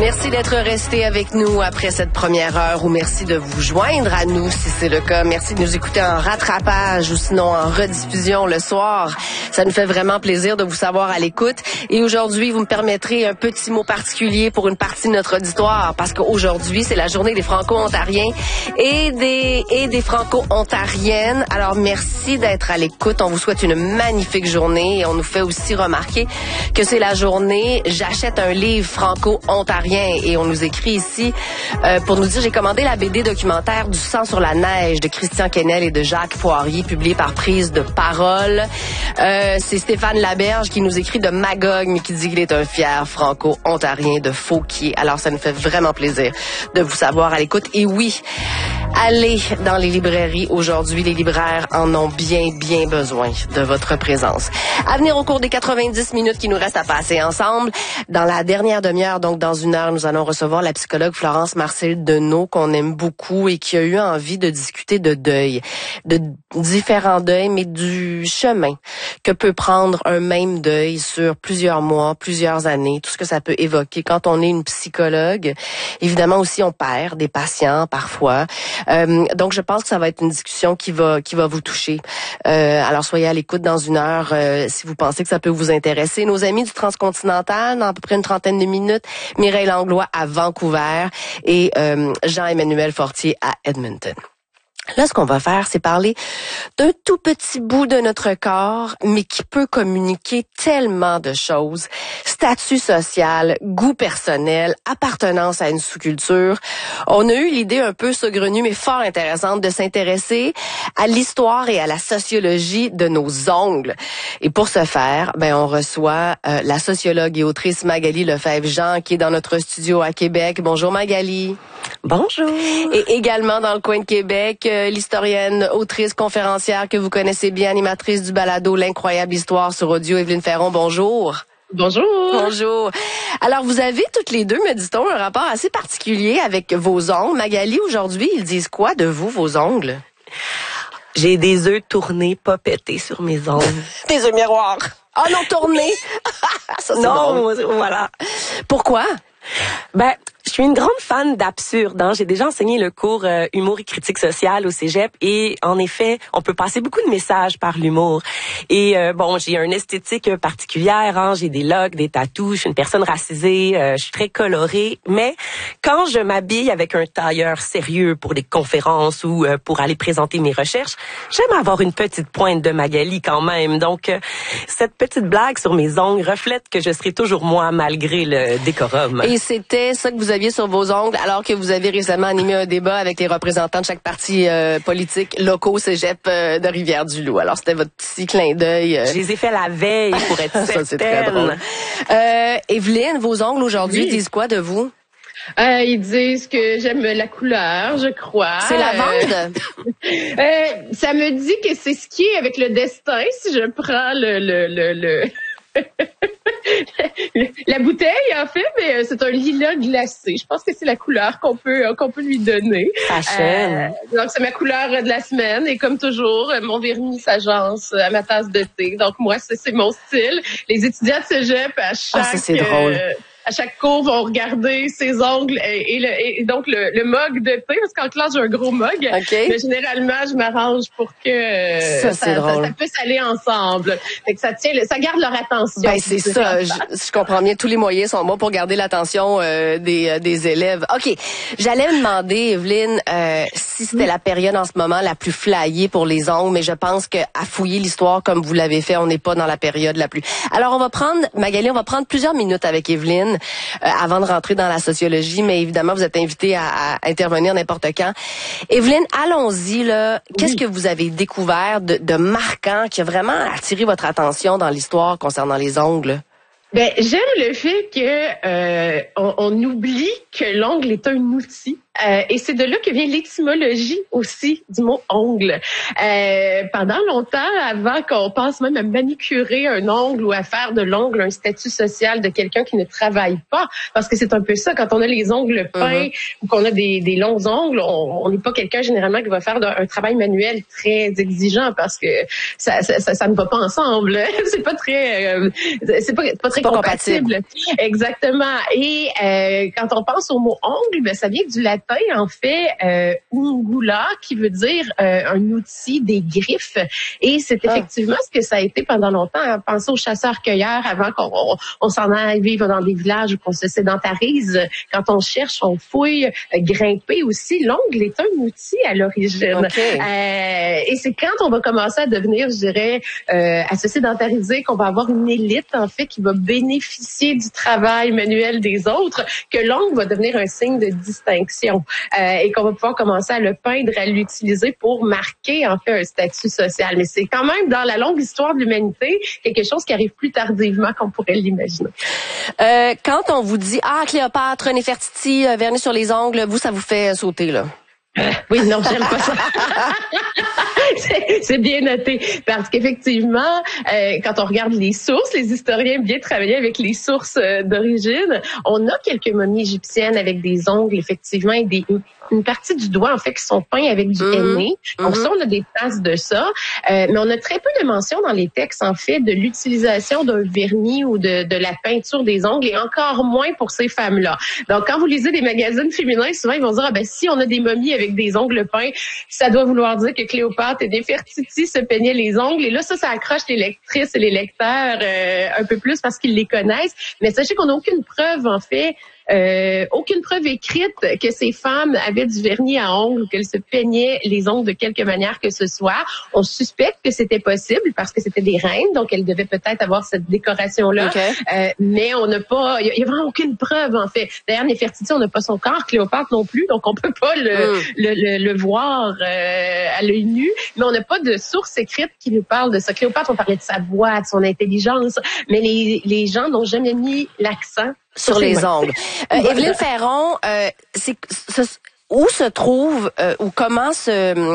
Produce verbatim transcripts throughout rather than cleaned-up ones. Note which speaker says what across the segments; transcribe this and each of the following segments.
Speaker 1: Merci d'être resté avec nous après cette première heure ou merci de vous joindre à nous si c'est le cas. Merci de nous écouter en rattrapage ou sinon en rediffusion le soir. Ça nous fait vraiment plaisir de vous savoir à l'écoute. Et aujourd'hui, vous me permettrez un petit mot particulier pour une partie de notre auditoire parce qu'aujourd'hui, c'est la journée des Franco-Ontariens et des, et des Franco-Ontariennes. Alors, merci d'être à l'écoute. On vous souhaite une magnifique journée et on nous fait aussi remarquer que c'est la journée « J'achète un livre franco-ontarien » et on nous écrit ici euh, pour nous dire « J'ai commandé la B D documentaire Du sang sur la neige de Christian Quesnel et de Jacques Poirier, publiée par Prise de parole. Euh, » C'est Stéphane Laberge qui nous écrit de Magog, mais qui dit qu'il est un fier franco-ontarien de Fauquier. Alors, ça nous fait vraiment plaisir de vous savoir à l'écoute. Et oui, allez dans les librairies aujourd'hui. Les libraires en ont bien, bien besoin de votre présence. À venir au cours des quatre-vingt-dix minutes qui nous restent à passer ensemble. Dans la dernière demi-heure, donc dans une heure, nous allons recevoir la psychologue Florence Marcel-Deneau, qu'on aime beaucoup et qui a eu envie de discuter de deuil, de différents deuils, mais du chemin que peut prendre un même deuil sur plusieurs mois, plusieurs années, tout ce que ça peut évoquer. Quand on est une psychologue, évidemment aussi on perd des patients parfois. Euh, donc je pense que ça va être une discussion qui va qui va vous toucher. Euh, alors soyez à l'écoute dans une heure euh, si vous pensez que ça peut vous intéresser. Nos amis du Transcontinental, dans à peu près une trentaine de minutes, Mireille Langlois à Vancouver et euh, Jean-Emmanuel Fortier à Edmonton. Là, ce qu'on va faire, c'est parler d'un tout petit bout de notre corps, mais qui peut communiquer tellement de choses. Statut social, goût personnel, appartenance à une sous-culture. On a eu l'idée un peu saugrenue, mais fort intéressante, de s'intéresser à l'histoire et à la sociologie de nos ongles. Et pour ce faire, ben, on reçoit euh, la sociologue et autrice Magali Lefebvre-Jean, qui est dans notre studio à Québec. Bonjour Magali.
Speaker 2: Bonjour.
Speaker 1: Et également dans le coin de Québec, euh, l'historienne, autrice, conférencière que vous connaissez bien, animatrice du balado L'incroyable histoire sur audio, Evelyne Ferron. Bonjour.
Speaker 3: Bonjour.
Speaker 1: Bonjour. Alors, vous avez toutes les deux, me dit-on, un rapport assez particulier avec vos ongles. Magali, aujourd'hui, ils disent quoi de vous, vos ongles?
Speaker 2: J'ai des œufs tournés, pas pétés sur mes ongles.
Speaker 1: Des œufs miroirs. Ah non, tournés. Ça, c'est
Speaker 2: non,
Speaker 1: drôle.
Speaker 2: Voilà.
Speaker 1: Pourquoi?
Speaker 2: Ben, je suis une grande fan d'absurde. Hein? J'ai déjà enseigné le cours euh, humour et critique sociale au cégep et en effet, on peut passer beaucoup de messages par l'humour. Et euh, bon, j'ai une esthétique particulière. Hein? J'ai des locks, des tatous. Je suis une personne racisée. Euh, je suis très colorée. Mais quand je m'habille avec un tailleur sérieux pour des conférences ou euh, pour aller présenter mes recherches, j'aime avoir une petite pointe de Magali quand même. Donc, euh, cette petite blague sur mes ongles reflète que je serai toujours moi malgré le décorum.
Speaker 1: Et c'était ça que vous aviez sur vos ongles, alors que vous avez récemment animé un débat avec les représentants de chaque parti euh, politique locaux cégep euh, de Rivière-du-Loup. Alors, c'était votre petit clin d'œil. Euh...
Speaker 2: Je les ai fait la veille pour être certaine.
Speaker 1: Ça, c'est très drôle. Euh, Evelyne, vos ongles aujourd'hui
Speaker 3: Oui.
Speaker 1: disent quoi de vous?
Speaker 3: Euh, ils disent que j'aime la couleur, je crois.
Speaker 1: C'est lavande?
Speaker 3: Euh, euh, ça me dit que c'est ce qui est avec le destin, si je prends le... le, le, le... la bouteille, en fait, mais c'est un lilas glacé. Je pense que c'est la couleur qu'on peut qu'on peut lui donner.
Speaker 2: Fashion.
Speaker 3: Euh, donc, c'est ma couleur de la semaine. Et comme toujours, mon vernis s'agence à ma tasse de thé. Donc, moi, c'est, c'est mon style. Les étudiants de cégep, à chaque...
Speaker 1: Ah, ça, c'est drôle.
Speaker 3: Euh, à chaque cours, vont regarder ses ongles et, et, le, et donc le, le mug de thé, parce qu'en classe, j'ai un gros mug.
Speaker 1: Okay.
Speaker 3: Mais généralement, je m'arrange pour que euh,
Speaker 1: ça,
Speaker 3: ça, ça, ça puisse aller ensemble. Fait que ça tient, ça garde leur attention.
Speaker 1: Ben, c'est ça. Je, je comprends bien. Tous les moyens sont bons pour garder l'attention euh, des, euh, des élèves. OK. J'allais me demander, Evelyne, euh, si c'était la période en ce moment la plus flyée pour les ongles, mais je pense qu'à fouiller l'histoire comme vous l'avez fait, on n'est pas dans la période la plus... Alors, on va prendre, Magali, on va prendre plusieurs minutes avec Evelyne Euh, avant de rentrer dans la sociologie, mais évidemment, vous êtes invité à, à intervenir n'importe quand. Evelyne, allons-y, là. Qu'est-ce
Speaker 3: Oui.
Speaker 1: que vous avez découvert de, de marquant qui a vraiment attiré votre attention dans l'histoire concernant les ongles?
Speaker 3: Ben, j'aime le fait que euh, on, on oublie que l'ongle est un outil. Euh, et c'est de là que vient l'étymologie aussi du mot ongle. Euh, pendant longtemps, avant qu'on pense même à manicurer un ongle ou à faire de l'ongle un statut social de quelqu'un qui ne travaille pas, parce que c'est un peu ça, quand on a les ongles peints mm-hmm. ou qu'on a des, des longs ongles, on n'est pas quelqu'un généralement qui va faire de, un travail manuel très exigeant parce que ça, ça, ça, ça ne va pas ensemble. c'est pas très, euh, c'est pas, pas très
Speaker 1: pas
Speaker 3: compatible.
Speaker 1: compatible.
Speaker 3: Exactement. Et euh, quand on pense au mot ongle, ben ça vient du latin en fait euh, ungula, qui veut dire euh, un outil, des griffes. Et c'est effectivement ah. ce que ça a été pendant longtemps. Hein. Pensez aux chasseurs-cueilleurs avant qu'on on, on s'en aille vivre dans des villages où qu'on se sédentarise. Quand on cherche, on fouille, euh, grimper aussi. L'ongle est un outil à l'origine.
Speaker 1: Okay.
Speaker 3: Euh, et c'est quand on va commencer à devenir, je dirais, euh, à se sédentariser, qu'on va avoir une élite en fait qui va bénéficier du travail manuel des autres, que l'ongle va devenir un signe de distinction euh, et qu'on va pouvoir commencer à le peindre, à l'utiliser pour marquer en fait un statut social. Mais c'est quand même dans la longue histoire de l'humanité quelque chose qui arrive plus tardivement qu'on pourrait l'imaginer.
Speaker 1: Euh, quand on vous dit ah Cléopâtre, Néfertiti, euh, vernis sur les ongles, vous ça vous fait sauter là?
Speaker 3: Euh, oui, non, j'aime pas ça. c'est, c'est bien noté. Parce qu'effectivement, euh, quand on regarde les sources, les historiens aiment bien travailler avec les sources euh, d'origine. On a quelques momies égyptiennes avec des ongles, effectivement, et des, une partie du doigt, en fait, qui sont peints avec du
Speaker 1: mmh.
Speaker 3: henné. Donc
Speaker 1: mmh.
Speaker 3: ça, on a des traces de ça. Euh, mais on a très peu de mentions dans les textes, en fait, de l'utilisation d'un vernis ou de, de la peinture des ongles, et encore moins pour ces femmes-là. Donc, quand vous lisez des magazines féminins, souvent, ils vont dire, ah ben, si on a des momies avec des ongles peints, ça doit vouloir dire que Cléopâtre et Néfertiti se peignaient les ongles. Et là, ça, ça accroche les lectrices et les lecteurs euh, un peu plus parce qu'ils les connaissent. Mais sachez qu'on n'a aucune preuve, en fait, Euh, aucune preuve écrite que ces femmes avaient du vernis à ongles ou qu'elles se peignaient les ongles de quelque manière que ce soit. On suspecte que c'était possible parce que c'était des reines, donc elles devaient peut-être avoir cette décoration-là. Okay. Euh, mais on n'a pas, il y, y a vraiment aucune preuve en fait. D'ailleurs, Néfertiti, on n'a pas son corps, Cléopâtre non plus, donc on peut pas le mm. le, le, le voir euh, à l'œil nu. Mais on n'a pas de source écrite qui nous parle de ça. Cléopâtre, on parlait de sa voix, de son intelligence, mais les les gens n'ont jamais mis l'accent
Speaker 1: sur les ongles. Euh, Évelyne Ferron, euh, c'est, ce, où se trouve euh, ou comment se,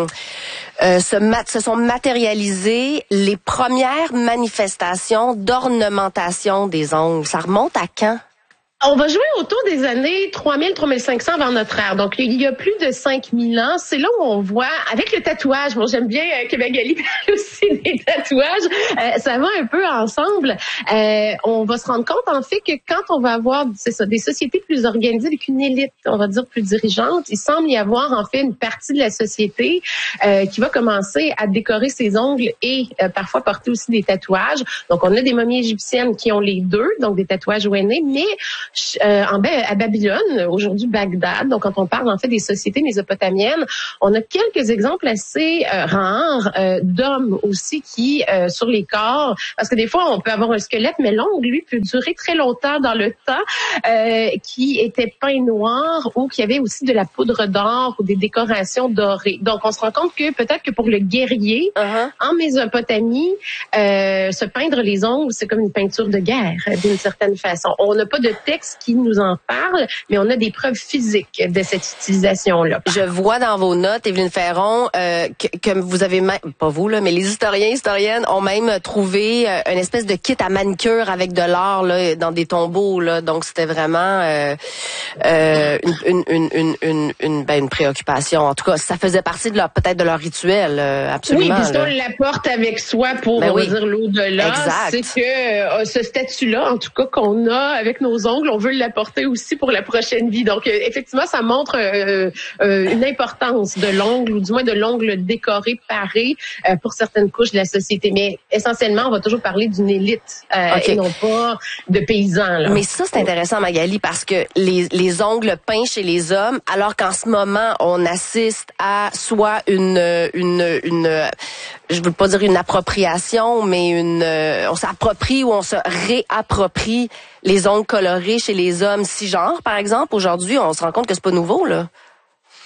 Speaker 1: euh, se, mat, se sont matérialisées les premières manifestations d'ornementation des ongles? Ça remonte à quand?
Speaker 3: On va jouer autour des années trois mille, trois mille cinq cents avant notre ère. Donc, il y a plus de cinq mille ans. C'est là où on voit, avec le tatouage, bon, j'aime bien euh, que Magali parle aussi des tatouages, euh, ça va un peu ensemble. Euh, on va se rendre compte, en fait, que quand on va avoir, c'est ça, des sociétés plus organisées avec une élite, on va dire plus dirigeante, il semble y avoir, en fait, une partie de la société euh, qui va commencer à décorer ses ongles et euh, parfois porter aussi des tatouages. Donc, on a des momies égyptiennes qui ont les deux, donc des tatouages O N E, mais Euh, en, à Babylone, aujourd'hui Bagdad, donc quand on parle en fait des sociétés mésopotamiennes, on a quelques exemples assez euh, rares euh, d'hommes aussi qui, euh, sur les corps, parce que des fois on peut avoir un squelette, mais l'ongle, lui, peut durer très longtemps dans le temps, euh, qui était peint noir ou qui avait aussi de la poudre d'or ou des décorations dorées. Donc on se rend compte que peut-être que pour le guerrier, uh-huh. en Mésopotamie, euh, se peindre les ongles, c'est comme une peinture de guerre, d'une certaine façon. On n'a pas de texte qui nous en parle, mais on a des preuves physiques de cette utilisation-là.
Speaker 1: Je vois dans vos notes, Évelyne Ferron, euh, que, que vous avez même, pas vous là, mais les historiens, historiennes ont même trouvé euh, une espèce de kit à manicure avec de l'or là dans des tombeaux là. Donc c'était vraiment euh, euh, une, une, une, une, une, ben, une préoccupation. En tout cas, ça faisait partie de leur peut-être de leur rituel, euh, absolument.
Speaker 3: Oui, puisqu'on l'apporte avec soi pour ben oui. dire l'au-delà.
Speaker 1: Exact.
Speaker 3: C'est que euh, ce statut-là, en tout cas qu'on a avec nos ongles, on veut l'apporter aussi pour la prochaine vie. Donc, euh, effectivement, ça montre euh, euh, une importance de l'ongle, ou du moins de l'ongle décoré, paré, euh, pour certaines couches de la société. Mais essentiellement, on va toujours parler d'une élite euh, okay. et non pas de paysans. Là.
Speaker 1: Mais ça, c'est intéressant, Magali, parce que les, les ongles peints chez les hommes, alors qu'en ce moment, on assiste à soit une... une, une je veux pas dire une appropriation, mais une on s'approprie ou on se réapproprie les ongles colorés chez les hommes cisgenres, par exemple. Aujourd'hui, on se rend compte que c'est pas nouveau, là.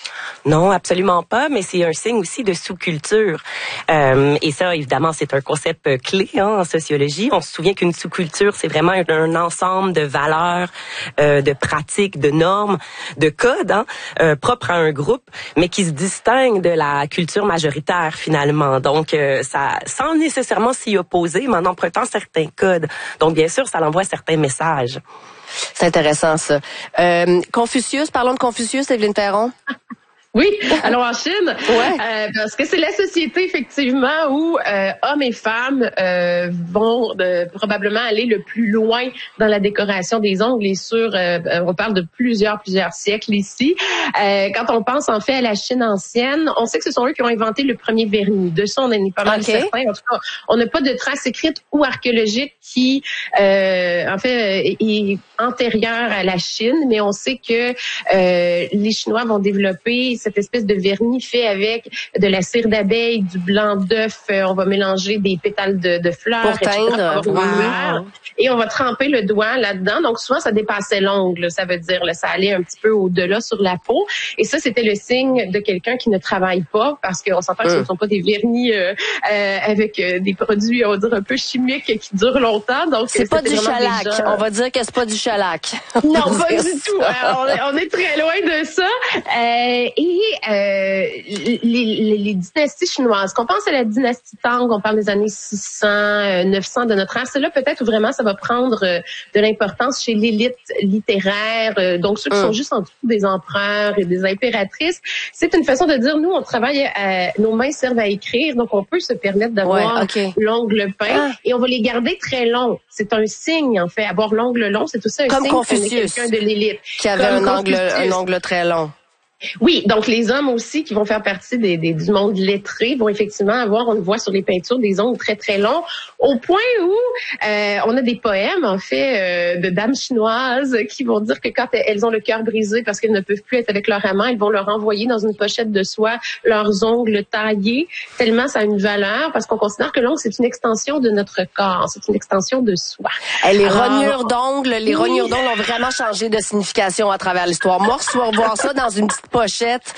Speaker 2: Non, absolument pas, mais c'est un signe aussi de sous-culture. Euh, et ça, évidemment, c'est un concept clé hein, en sociologie. On se souvient qu'une sous-culture, c'est vraiment un, un ensemble de valeurs, euh, de pratiques, de normes, de codes hein, euh, propres à un groupe, mais qui se distinguent de la culture majoritaire finalement. Donc, euh, ça, sans nécessairement s'y opposer, mais en empruntant certains codes. Donc, bien sûr, ça envoie certains messages.
Speaker 1: C'est intéressant, ça. Euh, Confucius, parlons de Confucius, Evelyne Perron.
Speaker 3: Oui, alors en Chine,
Speaker 1: ouais.
Speaker 3: euh, parce que c'est la société effectivement où euh, hommes et femmes euh, vont euh, probablement aller le plus loin dans la décoration des ongles. Et sur, euh, on parle de plusieurs, plusieurs siècles ici. Euh, quand on pense en fait à la Chine ancienne, on sait que ce sont eux qui ont inventé le premier vernis. De ça, on en est pas mal okay. certains. En tout cas, on n'a pas de traces écrites ou archéologiques qui, euh, en fait, est, est antérieure à la Chine, mais on sait que euh, les Chinois vont développer cette espèce de vernis fait avec de la cire d'abeille, du blanc d'œuf, euh, on va mélanger des pétales de, de fleurs,
Speaker 1: pour teindre,
Speaker 3: wow. Et on va tremper le doigt là-dedans. Donc souvent ça dépassait l'ongle, ça veut dire là, ça allait un petit peu au-delà sur la peau. Et ça c'était le signe de quelqu'un qui ne travaille pas, parce qu'on s'entend que ce ne sont pas des vernis euh, euh, avec euh, des produits, on va dire un peu chimiques qui durent longtemps. Donc
Speaker 1: c'est pas du shellac. Gens... On va dire que c'est pas du shellac.
Speaker 3: Non, pas du tout. Alors, on, est, on est très loin de ça. Euh, et euh, les, les, les dynasties chinoises, qu'on pense à la dynastie Tang, on parle des années six cents, neuf cents de notre ère, c'est là peut-être où vraiment ça va prendre de l'importance chez l'élite littéraire, donc ceux qui mm. sont juste en dessous des empereurs et des impératrices. C'est une façon de dire, nous, on travaille, à, nos mains servent à écrire, donc on peut se permettre d'avoir
Speaker 1: ouais, okay.
Speaker 3: l'ongle peint ah. et on va les garder très longs. C'est un signe, en fait. Avoir l'ongle long, c'est aussi un
Speaker 1: Comme
Speaker 3: signe
Speaker 1: Confucius,
Speaker 3: quelqu'un de l'élite.
Speaker 1: Qui avait un ongle, un ongle très long.
Speaker 3: Oui, donc les hommes aussi qui vont faire partie des, des, du monde lettré vont effectivement avoir, on le voit sur les peintures, des ongles très très longs, au point où euh, on a des poèmes en fait euh, de dames chinoises qui vont dire que quand elles ont le cœur brisé parce qu'elles ne peuvent plus être avec leur amant, elles vont leur envoyer dans une pochette de soie leurs ongles taillés, tellement ça a une valeur, parce qu'on considère que l'ongle c'est une extension de notre corps, c'est une extension de soi.
Speaker 1: Et les Alors, rognures d'ongles, les oui. rognures d'ongles ont vraiment changé de signification à travers l'histoire. Moi, revoir ça dans une petite pochette.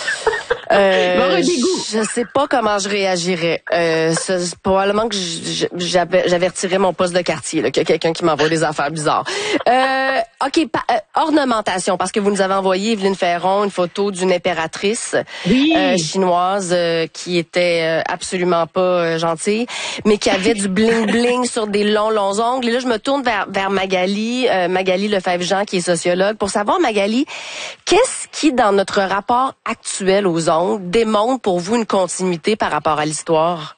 Speaker 1: Euh, bon, je sais pas comment je réagirais. Euh, c'est probablement que j'avertirais mon poste de quartier, là, qu'il y a quelqu'un qui m'envoie des affaires bizarres. Euh, ok, pa, euh, ornementation, parce que vous nous avez envoyé, Evelyne Ferron, une photo d'une impératrice
Speaker 3: oui.
Speaker 1: euh, chinoise euh, qui était euh, absolument pas euh, gentille, mais qui avait du bling bling sur des longs longs ongles. Et là, je me tourne vers vers Magali, euh, Magali Lefebvre-Jean, qui est sociologue, pour savoir, Magali, qu'est-ce qui dans notre rapport actuel aux ongles démontre pour vous une continuité par rapport à l'histoire?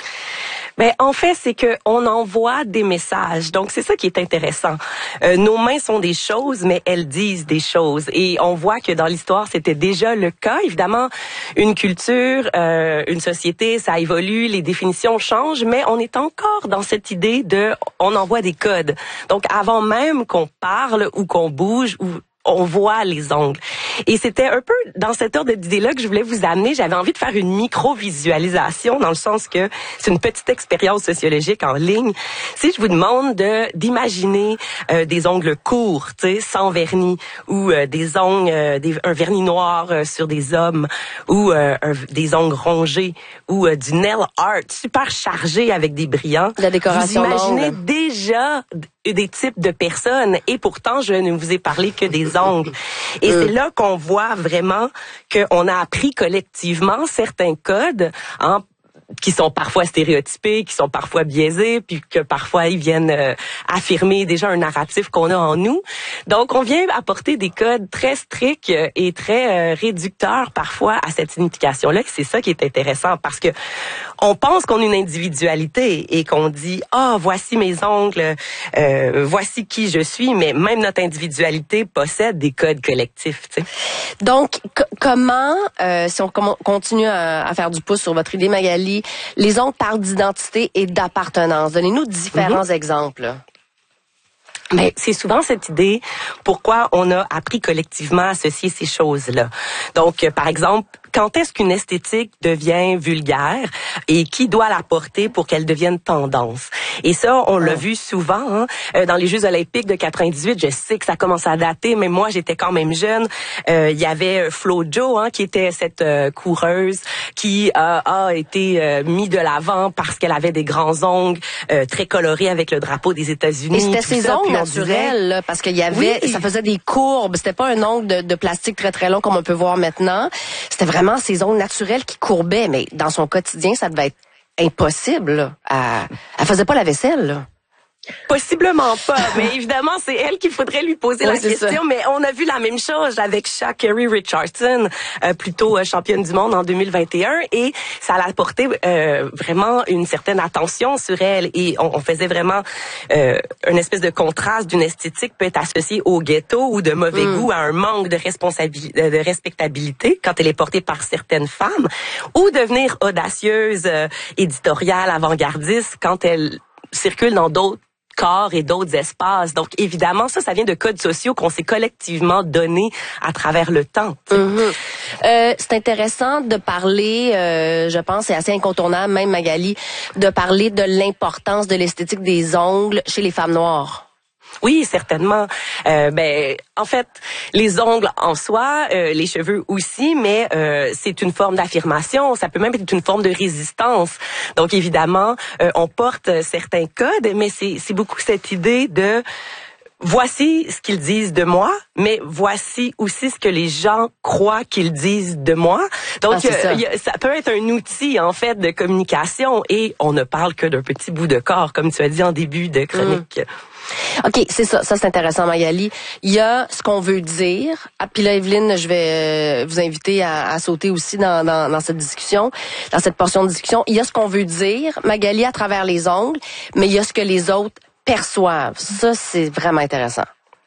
Speaker 2: Ben en fait, c'est que on envoie des messages. Donc c'est ça qui est intéressant. Euh, nos mains sont des choses, mais elles disent des choses. Et on voit que dans l'histoire, c'était déjà le cas. Évidemment, une culture, euh, une société, ça évolue, les définitions changent, mais on est encore dans cette idée de on envoie des codes. Donc avant même qu'on parle ou qu'on bouge ou on voit les ongles. Et c'était un peu dans cet ordre d'idée-là que je voulais vous amener. J'avais envie de faire une micro-visualisation, dans le sens que c'est une petite expérience sociologique en ligne. Si je vous demande de d'imaginer euh, des ongles courts, tu sais, sans vernis, ou euh, des ongles, euh, des, un vernis noir euh, sur des hommes, ou euh, un, des ongles rongés, ou euh, du nail art super chargé avec des brillants.
Speaker 1: La décoration
Speaker 2: vous imaginez
Speaker 1: d'ongles.
Speaker 2: déjà des types de personnes, et pourtant je ne vous ai parlé que des ongles. Et euh. c'est là qu'on voit vraiment qu'on a appris collectivement certains codes, hein, qui sont parfois stéréotypés, qui sont parfois biaisés, puis que parfois ils viennent euh, affirmer déjà un narratif qu'on a en nous. Donc on vient apporter des codes très stricts et très euh, réducteurs parfois à cette signification-là. C'est ça qui est intéressant, parce que on pense qu'on a une individualité et qu'on dit « Ah, oh, voici mes ongles, euh, voici qui je suis », mais même notre individualité possède des codes collectifs. Tu sais.
Speaker 1: Donc, c- comment, euh, si on com- continue à, à faire du pouce sur votre idée, Magali, les ongles parlent d'identité et d'appartenance. Donnez-nous différents mm-hmm. exemples.
Speaker 2: Mais c'est souvent cette idée pourquoi on a appris collectivement à associer ces choses-là. Donc, euh, par exemple, quand est-ce qu'une esthétique devient vulgaire et qui doit la porter pour qu'elle devienne tendance. Et ça, on l'a vu souvent hein, dans les Jeux olympiques de quatre-vingt-dix-huit. Je sais que ça commence à dater, mais moi, j'étais quand même jeune. Euh, il y avait Flo Jo, hein, qui était cette euh, coureuse qui euh, a été euh, mis de l'avant parce qu'elle avait des grands ongles euh, très colorés avec le drapeau des États-Unis.
Speaker 1: Et c'était ses
Speaker 2: ça,
Speaker 1: ongles
Speaker 2: on
Speaker 1: naturels,
Speaker 2: disait...
Speaker 1: là, parce qu'il y avait, oui. ça faisait des courbes. C'était pas un ongle de, de plastique très très long comme on peut voir maintenant. C'était vraiment ses ongles naturels qui courbaient. Mais dans son quotidien, ça devait être impossible. Là. Elle, elle faisait pas la vaisselle. Là.
Speaker 2: Possiblement pas, mais évidemment, c'est elle qu'il faudrait lui poser
Speaker 1: oui,
Speaker 2: la question. Ça. Mais on a vu la même chose avec Sha'Carri Richardson, euh, plutôt euh, championne du monde en deux mille vingt et un, et ça a apporté euh, vraiment une certaine attention sur elle. Et on, on faisait vraiment euh, une espèce de contraste d'une esthétique peut être associée au ghetto ou de mauvais mm. goût, à un manque de responsabilité, de respectabilité quand elle est portée par certaines femmes, ou devenir audacieuse, euh, éditoriale, avant-gardiste quand elle circule dans d'autres corps et d'autres espaces. Donc, évidemment, ça, ça vient de codes sociaux qu'on s'est collectivement donnés à travers le temps.
Speaker 1: Mm-hmm. Euh, c'est intéressant de parler, euh, je pense, c'est assez incontournable, même Magali, de parler de l'importance de l'esthétique des ongles chez les femmes noires.
Speaker 2: Oui, certainement. Euh, ben, en fait, les ongles en soi, euh, les cheveux aussi, mais euh, c'est une forme d'affirmation. Ça peut même être une forme de résistance. Donc, évidemment, euh, on porte certains codes, mais c'est, c'est beaucoup cette idée de voici ce qu'ils disent de moi, mais voici aussi ce que les gens croient qu'ils disent de moi. Donc, ah, ça. Euh, y a, ça peut être un outil, en fait, de communication, et on ne parle que d'un petit bout de corps, comme tu as dit en début de chronique. Mmh.
Speaker 1: OK, c'est ça. Ça, c'est intéressant, Magali. Il y a ce qu'on veut dire. Ah, puis là, Evelyne, je vais vous inviter à, à sauter aussi dans, dans, dans cette discussion, dans cette portion de discussion. Il y a ce qu'on veut dire, Magali, à travers les ongles, mais il y a ce que les autres perçoivent. Ça, c'est vraiment intéressant.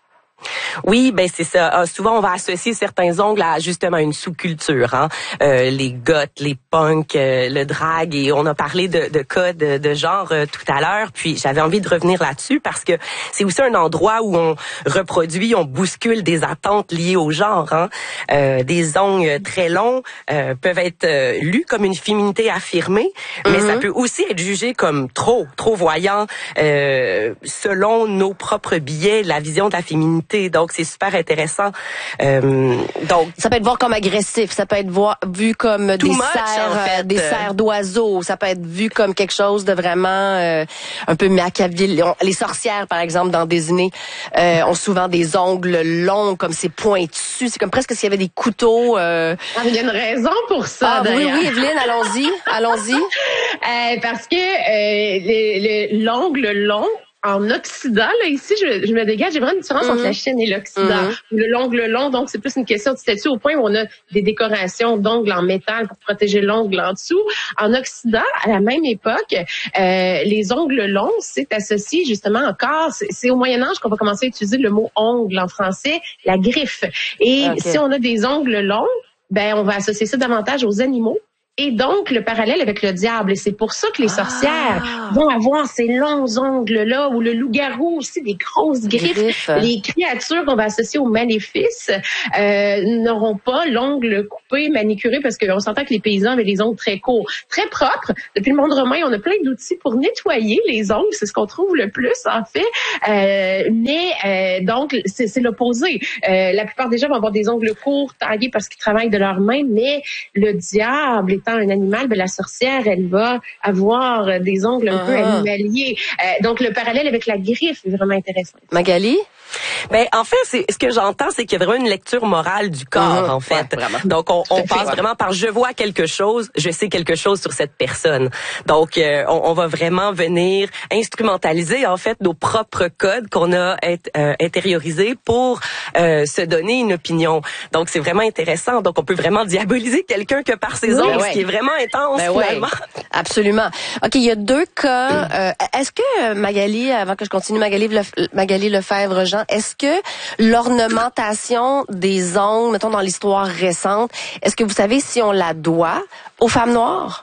Speaker 2: Oui, ben c'est ça. Euh, souvent, on va associer certains ongles à justement une sous-culture, hein. Euh, les goths, les punks, euh, le drag, et on a parlé de, de codes de genre euh, tout à l'heure. Puis j'avais envie de revenir là-dessus parce que c'est aussi un endroit où on reproduit, on bouscule des attentes liées au genre. Hein. Euh, des ongles très longs euh, peuvent être euh, lus comme une féminité affirmée, mm-hmm. mais ça peut aussi être jugé comme trop, trop voyant euh, selon nos propres biais, la vision de la féminité. Donc, c'est super intéressant. Euh, donc,
Speaker 1: ça peut être vu comme agressif, ça peut être voir, vu comme des
Speaker 2: much,
Speaker 1: serres,
Speaker 2: en fait.
Speaker 1: des serres d'oiseaux, ça peut être vu comme quelque chose de vraiment euh, un peu machiavélique. Les sorcières, par exemple, dans Disney, euh, ont souvent des ongles longs, comme c'est pointu. C'est comme presque s'il y avait des couteaux. Euh...
Speaker 3: Ah, il y a une raison pour ça,
Speaker 1: ah,
Speaker 3: d'ailleurs.
Speaker 1: Oui, oui, Evelyne, allons-y, allons-y.
Speaker 3: Euh, parce que euh, le, le, l'ongle long, en Occident, là, ici, je, je me dégage, j'ai vraiment une différence mm-hmm. entre la Chine et l'Occident. Mm-hmm. Le l'ongle long, donc, c'est plus une question de statut au point où on a des décorations d'ongles en métal pour protéger l'ongle en dessous. En Occident, à la même époque, euh, les ongles longs, c'est associé justement encore, c'est, c'est au Moyen-Âge qu'on va commencer à utiliser le mot ongle en français, la griffe. Et okay. si on a des ongles longs, ben, on va associer ça davantage aux animaux. Et donc, le parallèle avec le diable. Et c'est pour ça que les sorcières ah. vont avoir ces longs ongles-là, ou le loup-garou aussi, des grosses griffes. Griffes. Les créatures qu'on va associer au maléfice euh, n'auront pas l'ongle coupé, manicuré, parce qu'on s'entend que les paysans avaient les ongles très courts, très propres. Depuis le monde romain, on a plein d'outils pour nettoyer les ongles. C'est ce qu'on trouve le plus, en fait. Euh, mais euh, donc, c'est, c'est l'opposé. Euh, la plupart des gens vont avoir des ongles courts, taillés parce qu'ils travaillent de leurs mains, mais le diable est un animal, ben la sorcière, elle va avoir des ongles un uh-huh. peu animaliers. Euh, donc, le parallèle avec la griffe est vraiment intéressant.
Speaker 1: Magali?
Speaker 2: Ben, en fait, c'est, ce que j'entends, c'est qu'il y a vraiment une lecture morale du corps, uh-huh. en fait. Ouais, donc, on, on passe vraiment par je vois quelque chose, je sais quelque chose sur cette personne. Donc, euh, on, on va vraiment venir instrumentaliser, en fait, nos propres codes qu'on a euh, intériorisés pour euh, se donner une opinion. Donc, c'est vraiment intéressant. Donc, on peut vraiment diaboliser quelqu'un que par ses ongles, oui, ce qui est vraiment intense, ben finalement.
Speaker 1: Ouais, absolument. OK, il y a deux cas. Euh, est-ce que, Magali, avant que je continue, Magali, Le, Magali Lefebvre-Jean, est-ce que l'ornementation des ongles, mettons dans l'histoire récente, est-ce que vous savez si on la doit aux femmes noires?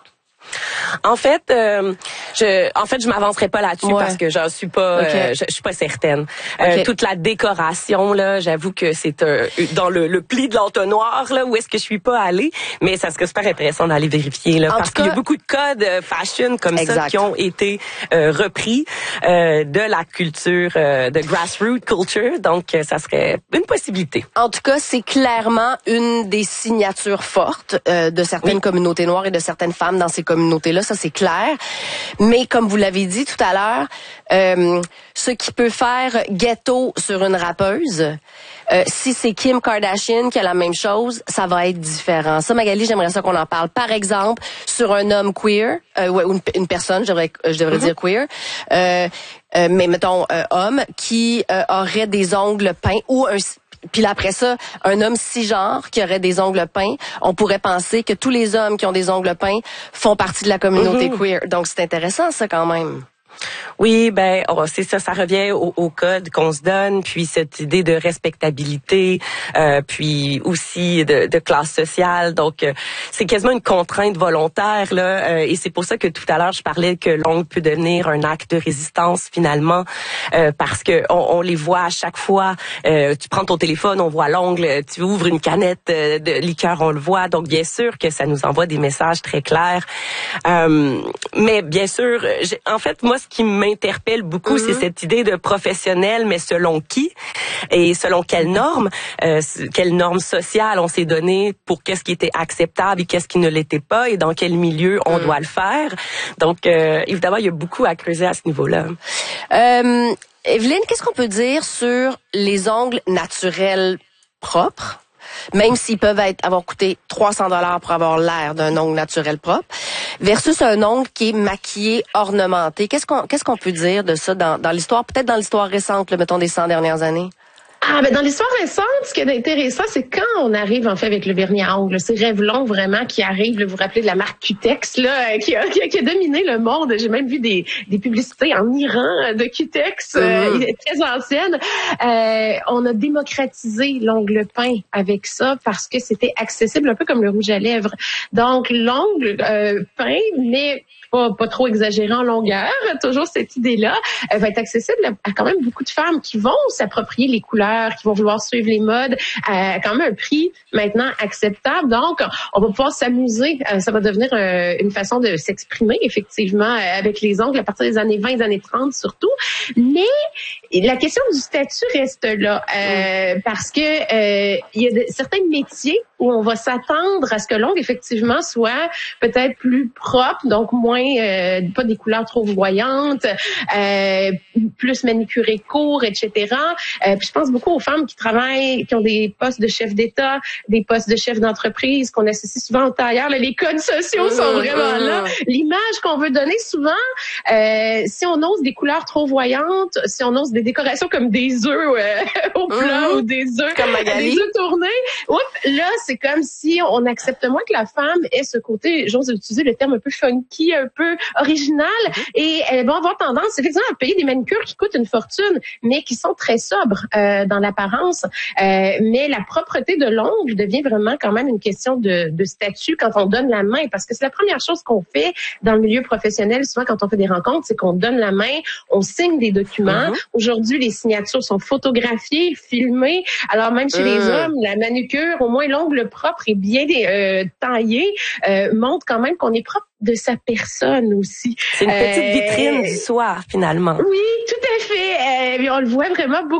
Speaker 2: En fait, euh, je, en fait, je m'avancerai pas là-dessus ouais. parce que j'en suis pas, okay. euh, je, je suis pas certaine. Okay. Euh, toute la décoration là, j'avoue que c'est euh, dans le, le pli de l'entonnoir là où est-ce que je suis pas allée, mais ça serait super intéressant d'aller vérifier là, en parce qu'il y a beaucoup de codes fashion comme exact. ça qui ont été euh, repris euh, de la culture euh, de grassroots culture, donc euh, ça serait une possibilité.
Speaker 1: En tout cas, c'est clairement une des signatures fortes euh, de certaines oui. communautés noires et de certaines femmes dans ces communautés-là. Ça, c'est clair. Mais comme vous l'avez dit tout à l'heure, euh, ce qui peut faire ghetto sur une rappeuse, euh, si c'est Kim Kardashian qui a la même chose, ça va être différent. Ça, Magali, j'aimerais ça qu'on en parle. Par exemple, sur un homme queer, euh, ouais, une, une personne, je devrais, je devrais mm-hmm. dire queer, euh, euh, mais mettons euh, homme, qui euh, aurait des ongles peints ou un... Puis là, après ça, un homme cisgenre qui aurait des ongles peints, on pourrait penser que tous les hommes qui ont des ongles peints font partie de la communauté mmh. queer. Donc, c'est intéressant, ça, quand même.
Speaker 2: Oui, ben oh, c'est ça, ça revient au, au code qu'on se donne, puis cette idée de respectabilité, euh, puis aussi de, de classe sociale. Donc, euh, c'est quasiment une contrainte volontaire là, euh, et c'est pour ça que tout à l'heure je parlais que l'ongle peut devenir un acte de résistance finalement, euh, parce que on, on les voit à chaque fois. Euh, tu prends ton téléphone, on voit l'ongle, tu ouvres une canette de liqueur, on le voit. Donc, bien sûr que ça nous envoie des messages très clairs. Euh, mais bien sûr, j'ai, en fait, moi, ce qui m'interpelle beaucoup, mm-hmm. c'est cette idée de professionnel, mais selon qui et selon quelles normes, euh, quelles normes sociales on s'est donné pour qu'est-ce qui était acceptable et qu'est-ce qui ne l'était pas et dans quel milieu on mm. doit le faire. Donc, euh, évidemment, il y a beaucoup à creuser à ce niveau-là.
Speaker 1: Euh, Evelyne, qu'est-ce qu'on peut dire sur les ongles naturels propres? Même s'ils peuvent être, avoir coûté trois cents dollars pour avoir l'air d'un ongle naturel propre, versus un ongle qui est maquillé, ornementé. Qu'est-ce qu'on, qu'est-ce qu'on peut dire de ça dans, dans l'histoire, peut-être dans l'histoire récente, là, mettons des cent dernières années?
Speaker 3: Ah, ben dans l'histoire récente, ce qui est intéressant, c'est quand on arrive en fait avec le vernis à ongles. C'est Revlon vraiment qui arrive. Là, vous vous rappelez de la marque Cutex là, qui a, qui a, qui a dominé le monde. J'ai même vu des, des publicités en Iran de Cutex, euh, mmh. très anciennes. Euh, on a démocratisé l'ongle peint avec ça parce que c'était accessible, un peu comme le rouge à lèvres. Donc l'ongle euh, peint, mais Pas, pas trop exagéré en longueur, toujours cette idée-là, elle va être accessible à quand même beaucoup de femmes qui vont s'approprier les couleurs, qui vont vouloir suivre les modes, à quand même un prix maintenant acceptable. Donc, on va pouvoir s'amuser. Ça va devenir une façon de s'exprimer, effectivement, avec les ongles à partir des années vingt, des années trente surtout. Mais la question du statut reste là, euh, parce que euh, il y a de, certains métiers où on va s'attendre à ce que l'ongle, effectivement, soit peut-être plus propre, donc moins Euh, pas des couleurs trop voyantes, euh, plus manicurées court, et cetera. Euh, puis je pense beaucoup aux femmes qui travaillent, qui ont des postes de chef d'État, des postes de chef d'entreprise, qu'on associe souvent aux tailleurs. Là, les codes sociaux mmh, sont vraiment mmh. là. L'image qu'on veut donner souvent, euh, si on ose des couleurs trop voyantes, si on ose des décorations comme des œufs euh, au plat mmh. ou des œufs,
Speaker 1: comme Magali.
Speaker 3: des œufs tournés, oups, là c'est comme si on accepte moins que la femme ait ce côté, j'ose utiliser le terme un peu funky, un peu original, mm-hmm. et elles vont avoir tendance effectivement à payer des manicures qui coûtent une fortune, mais qui sont très sobres euh, dans l'apparence. Euh, mais la propreté de l'ongle devient vraiment quand même une question de, de statut quand on donne la main, parce que c'est la première chose qu'on fait dans le milieu professionnel, souvent quand on fait des rencontres, c'est qu'on donne la main, on signe des documents. Mm-hmm. Aujourd'hui, les signatures sont photographiées, filmées. Alors même chez mm. les hommes, la manucure, au moins l'ongle propre et bien euh, taillé, euh, montre quand même qu'on est propre de sa personne aussi.
Speaker 2: C'est une petite euh, vitrine du soir, finalement.
Speaker 3: Oui, tout à fait. Euh, on le voit vraiment beaucoup.